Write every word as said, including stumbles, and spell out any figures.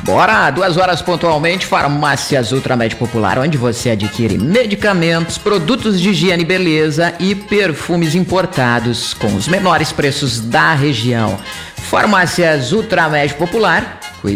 Bora, duas horas pontualmente, Farmácias Ultramed Popular, onde você adquire medicamentos, produtos de higiene e beleza e perfumes importados com os menores preços da região. Farmácias Ultramed Popular,